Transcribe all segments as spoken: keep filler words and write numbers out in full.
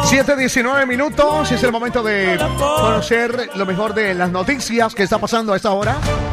siete diecinueve minutos, es el momento de conocer lo mejor de las noticias que está pasando a esta hora.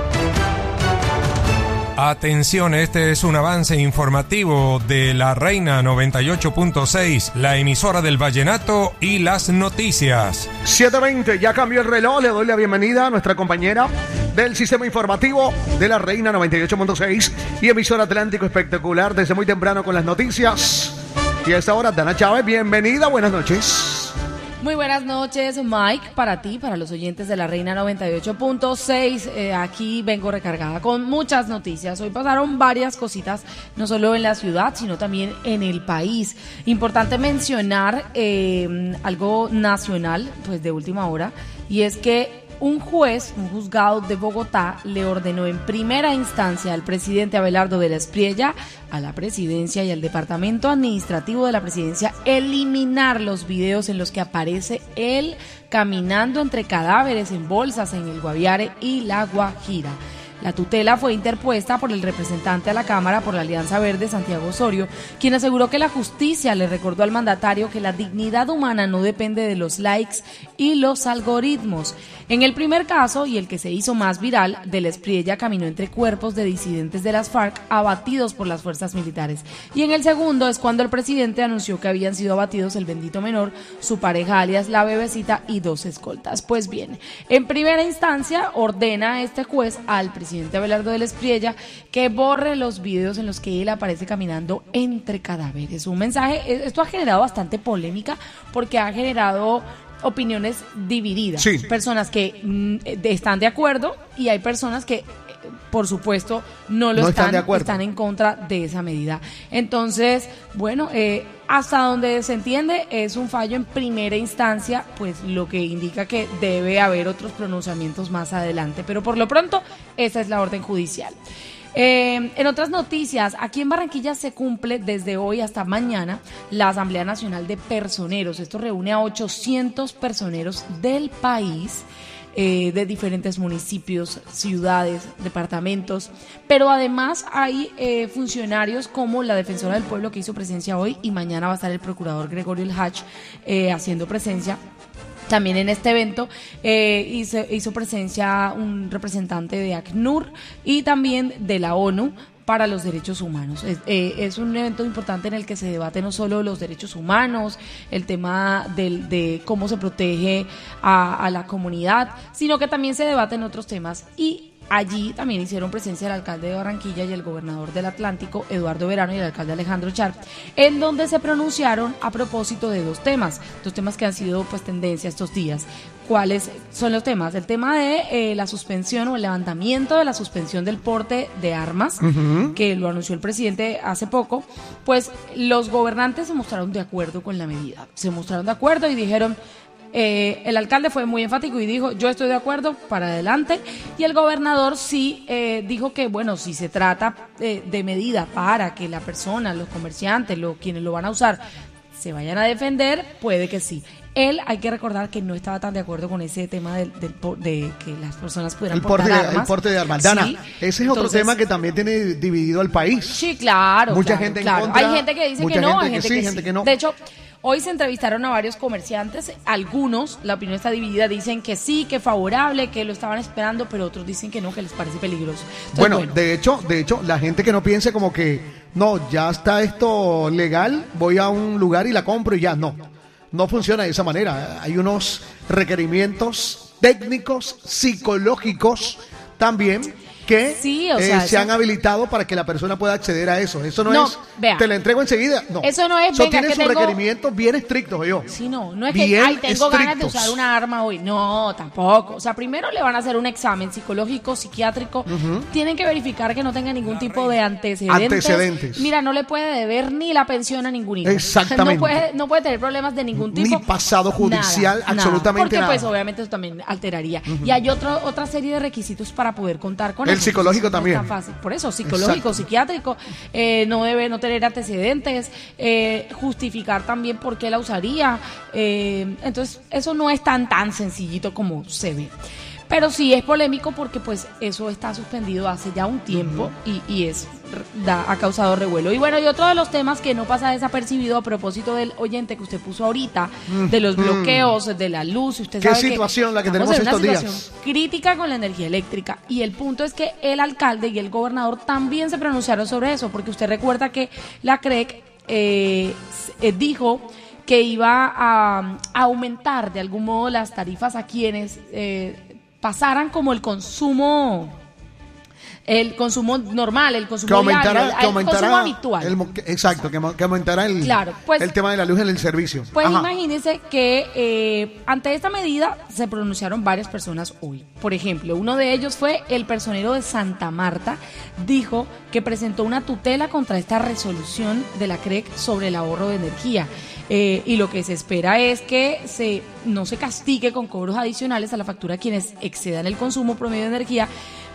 Atención, este es un avance informativo de La Reina noventa y ocho punto seis, la emisora del vallenato y las noticias. siete veinte, ya cambió el reloj, le doy la bienvenida a nuestra compañera del sistema informativo de La Reina noventa y ocho punto seis y emisora Atlántico Espectacular desde muy temprano con las noticias. Y a esta hora, Dana Chávez, bienvenida, buenas noches. Muy buenas noches, Mike, para ti, para los oyentes de La Reina noventa y ocho punto seis. Eh, aquí vengo recargada con muchas noticias. Hoy pasaron varias cositas, no solo en la ciudad, sino también en el país. Importante mencionar eh, algo nacional, pues de última hora, y es que un juez, un juzgado de Bogotá, le ordenó en primera instancia al presidente Abelardo de la Espriella, a la presidencia y al departamento administrativo de la presidencia eliminar los videos en los que aparece él caminando entre cadáveres en bolsas en el Guaviare y La Guajira. La tutela fue interpuesta por el representante a la Cámara por la Alianza Verde, Santiago Osorio, quien aseguró que la justicia le recordó al mandatario que la dignidad humana no depende de los likes y los algoritmos. En el primer caso, y el que se hizo más viral, de la Espriella caminó entre cuerpos de disidentes de las FARC abatidos por las fuerzas militares. Y en el segundo es cuando el presidente anunció que habían sido abatidos el bendito menor, su pareja alias la bebecita y dos escoltas. Pues bien, en primera instancia ordena este juez al presidente presidente Abelardo de la Espriella que borre los videos en los que él aparece caminando entre cadáveres. Un mensaje, esto ha generado bastante polémica porque ha generado opiniones divididas. Sí. Personas que mm, están de acuerdo y hay personas que, por supuesto, no lo no están, están, de acuerdo. están en contra de esa medida. Entonces, bueno, eh, hasta donde se entiende es un fallo en primera instancia, pues lo que indica que debe haber otros pronunciamientos más adelante. Pero por lo pronto, esa es la orden judicial. Eh, en otras noticias, aquí en Barranquilla se cumple desde hoy hasta mañana la Asamblea Nacional de Personeros. Esto reúne a ochocientos personeros del país, Eh, de diferentes municipios, ciudades, departamentos, pero además hay eh, funcionarios como la Defensora del Pueblo que hizo presencia hoy y mañana va a estar el Procurador Gregorio El Hach eh, haciendo presencia. También en este evento eh, hizo, hizo presencia un representante de ACNUR y también de la ONU para los derechos humanos. Es, eh, es un evento importante en el que se debate no solo los derechos humanos, el tema del, de cómo se protege a, a la comunidad, sino que también se debaten otros temas. Y allí también hicieron presencia el alcalde de Barranquilla y el gobernador del Atlántico, Eduardo Verano, y el alcalde Alejandro Char, en donde se pronunciaron a propósito de dos temas, dos temas que han sido pues tendencia estos días. ¿Cuáles son los temas? El tema de eh, la suspensión o el levantamiento de la suspensión del porte de armas, uh-huh. que lo anunció el presidente hace poco. Pues los gobernantes se mostraron de acuerdo con la medida, se mostraron de acuerdo y dijeron... Eh, el alcalde fue muy enfático y dijo, yo estoy de acuerdo, para adelante. Y el gobernador sí eh, dijo que, bueno, si se trata eh, de medida para que la persona, los comerciantes, los, quienes lo van a usar, se vayan a defender, puede que sí. Él, hay que recordar que no estaba tan de acuerdo con ese tema del, del, de que las personas pudieran el porte, portar armas. El porte de armas. Dana, sí. ese es Entonces, otro tema que también tiene dividido al país. Sí, claro. Mucha claro, gente en claro. contra. Hay gente que dice que no, hay gente que, sí, que gente sí. que no. De hecho, hoy se entrevistaron a varios comerciantes, algunos, la opinión está dividida, dicen que sí, que favorable, que lo estaban esperando, pero otros dicen que no, que les parece peligroso. Entonces, bueno, bueno, de hecho, de hecho, la gente que no piense como que, no, ya está esto legal, voy a un lugar y la compro y ya, no. No funciona de esa manera. Hay unos requerimientos técnicos, psicológicos también, que sí, o eh, sea, se eso... han habilitado para que la persona pueda acceder a eso. Eso no, no es, vea, te la entrego enseguida. No. Eso no es, eso venga, tiene que sus tengo... requerimientos bien estrictos, yo. Sí, no, no es bien que, ay, tengo estrictos. ganas de usar una arma hoy. No, tampoco. O sea, primero le van a hacer un examen psicológico, psiquiátrico. Uh-huh. Tienen que verificar que no tenga ningún tipo de antecedentes. Antecedentes. Mira, no le puede deber ni la pensión a ningún hijo. Exactamente. No puede, no puede tener problemas de ningún tipo. Ni pasado judicial, nada, absolutamente porque, nada. Porque pues obviamente eso también alteraría. Uh-huh. Y hay otro, otra serie de requisitos para poder contar con el eso. El psicológico Entonces, también. No es tan fácil. Por eso, psicológico, exacto. Psiquiátrico, eh, no debe no tener antecedentes, eh, justificar también por qué la usaría. Eh, entonces, eso no es tan tan sencillito como se ve. pero sí es polémico porque pues eso está suspendido hace ya un tiempo uh-huh. y, y es da, ha causado revuelo. Y bueno, y otro de los temas que no pasa desapercibido a propósito del oyente que usted puso ahorita, uh-huh. de los bloqueos, de la luz, usted ¿Qué sabe situación que la que tenemos en estos una días? Situación crítica con la energía eléctrica, y el punto es que el alcalde y el gobernador también se pronunciaron sobre eso, porque usted recuerda que la C R E C eh, eh, dijo que iba a, a aumentar de algún modo las tarifas a quienes eh, pasaran como el consumo el consumo normal, el consumo que aumentará, diario, que aumentará el consumo habitual. El, exacto, que, que aumentará el, claro, pues, el tema de la luz en el servicio. Pues Ajá. imagínense que eh, ante esta medida se pronunciaron varias personas hoy. Por ejemplo, uno de ellos fue el personero de Santa Marta, dijo que presentó una tutela contra esta resolución de la C R E C sobre el ahorro de energía. Eh, y lo que se espera es que se no se castigue con cobros adicionales a la factura a quienes excedan el consumo promedio de energía,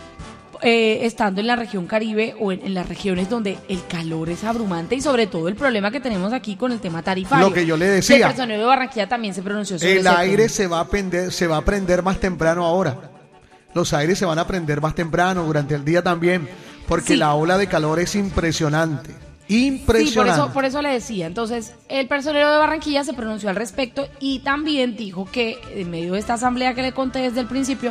eh, estando en la región Caribe o en, en las regiones donde el calor es abrumante, y sobre todo el problema que tenemos aquí con el tema tarifario. Lo que yo le decía, el personero de Barranquilla también se pronunció sobre el ese aire tema. se va a prender, se va a prender más temprano ahora. Los aires se van a prender más temprano, durante el día también, porque sí. La ola de calor es impresionante. Impresionante. Sí, por eso, por eso le decía. Entonces, el personero de Barranquilla se pronunció al respecto y también dijo que en medio de esta asamblea que le conté desde el principio,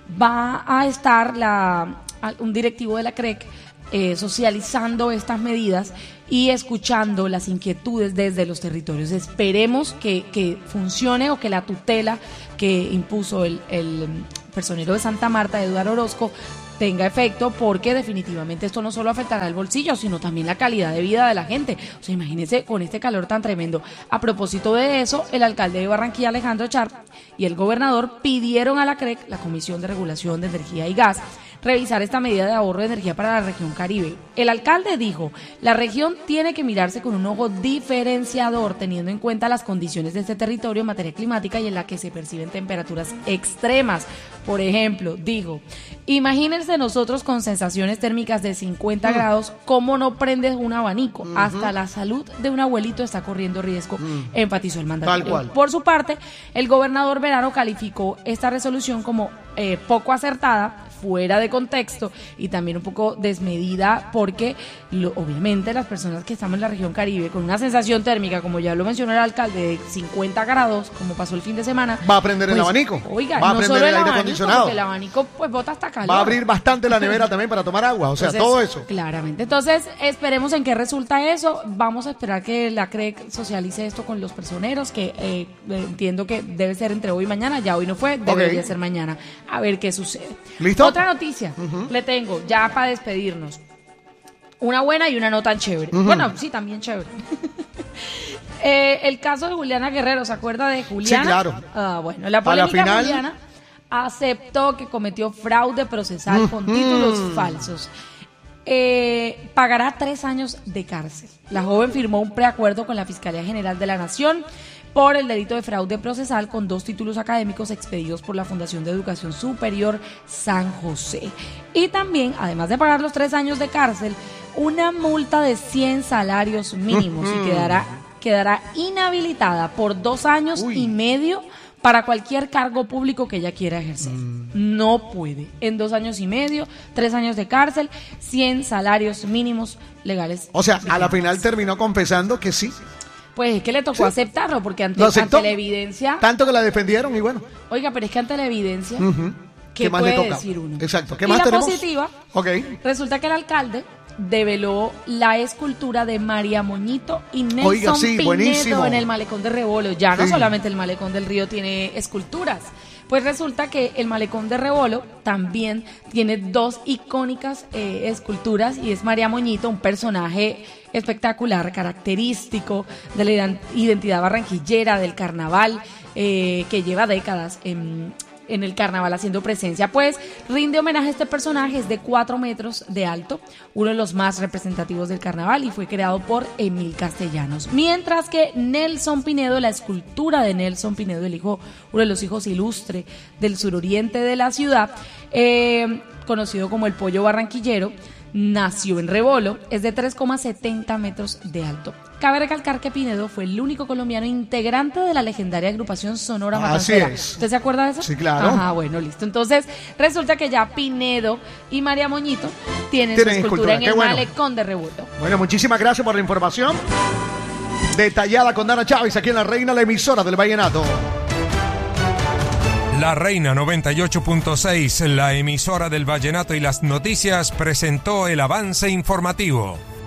va a estar la, un directivo de la C R E C eh, socializando estas medidas y escuchando las inquietudes desde los territorios. Esperemos que, que funcione, o que la tutela que impuso el, el personero de Santa Marta, Eduardo Orozco, tenga efecto, porque definitivamente esto no solo afectará el bolsillo, sino también la calidad de vida de la gente. O sea, imagínense con este calor tan tremendo. A propósito de eso, el alcalde de Barranquilla, Alejandro Char, y el gobernador pidieron a la C R E C, la Comisión de Regulación de Energía y Gas, revisar esta medida de ahorro de energía para la región Caribe. El alcalde dijo, la región tiene que mirarse con un ojo diferenciador, teniendo en cuenta las condiciones de este territorio en materia climática y en la que se perciben temperaturas extremas. Por ejemplo, dijo, imagínense nosotros con sensaciones térmicas de cincuenta mm. grados, ¿cómo no prendes un abanico? Uh-huh. Hasta la salud de un abuelito está corriendo riesgo, mm. enfatizó el mandatario. Tal cual. Por su parte, el gobernador Verano calificó esta resolución como eh, poco acertada, fuera de contexto y también un poco desmedida, porque lo, obviamente las personas que estamos en la región Caribe con una sensación térmica, como ya lo mencionó el alcalde, de cincuenta grados, como pasó el fin de semana, va a prender pues, el abanico, oiga, va a no prender solo el, el aire abanico, acondicionado, porque el abanico pues bota hasta calor, va a abrir bastante la nevera también para tomar agua, o sea, entonces, todo eso. Claramente, entonces esperemos en qué resulta eso. Vamos a esperar que la C R E C socialice esto con los personeros, que eh, entiendo que debe ser entre hoy y mañana, ya hoy no fue, debería okay. ser mañana, a ver qué sucede. ¿Listo? Otra noticia uh-huh. le tengo, ya para despedirnos, una buena y una no tan chévere. Uh-huh. Bueno, sí, también chévere. eh, el caso de Juliana Guerrero, ¿se acuerda de Juliana? Sí, claro. Ah, bueno, la polémica a la final... Juliana aceptó que cometió fraude procesal uh-huh. con títulos falsos. Eh, pagará tres años de cárcel. La joven firmó un preacuerdo con la Fiscalía General de la Nación por el delito de fraude procesal con dos títulos académicos expedidos por la Fundación de Educación Superior San José. Y también, además de pagar los tres años de cárcel, una multa de cien salarios mínimos uh-huh. y quedará, quedará inhabilitada por dos años Uy. y medio para cualquier cargo público que ella quiera ejercer. Mm. No puede. En dos años y medio, tres años de cárcel, cien salarios mínimos legales. O sea, a la final terminó confesando que sí. Pues es que le tocó sí. aceptarlo, porque ante, ante la evidencia... Tanto que la defendieron y bueno. Oiga, pero es que ante la evidencia, uh-huh. ¿qué, ¿Qué más puede le toca? decir uno? Exacto. ¿Qué y más la tenemos? positiva, okay. resulta que el alcalde develó la escultura de María Moñito y Nelson Oiga, sí, Pinedo buenísimo. en el Malecón de Rebolo. Ya no sí. solamente el Malecón del Río tiene esculturas, pues resulta que el Malecón de Rebolo también tiene dos icónicas eh, esculturas, y es María Moñito, un personaje espectacular, característico de la identidad barranquillera, del carnaval, eh, que lleva décadas en... en el carnaval haciendo presencia. Pues rinde homenaje a este personaje, es de cuatro metros de alto, uno de los más representativos del carnaval, y fue creado por Emil Castellanos. Mientras que Nelson Pinedo, la escultura de Nelson Pinedo, el hijo, uno de los hijos ilustre del suroriente de la ciudad, eh, conocido como el Pollo Barranquillero, nació en Rebolo, es de tres coma setenta metros de alto. Cabe recalcar que Pinedo fue el único colombiano integrante de la legendaria agrupación Sonora Matancera. Así es. ¿Usted se acuerda de eso? Sí, claro. Ajá, bueno, listo. Entonces, resulta que ya Pinedo y María Moñito tienen, Tienen su escultura, escultura en qué el bueno. malecón de Rebollo. Bueno, muchísimas gracias por la información detallada con Dana Chávez aquí en La Reina, la emisora del vallenato. La Reina noventa y ocho punto seis, la emisora del vallenato y las noticias, presentó el avance informativo.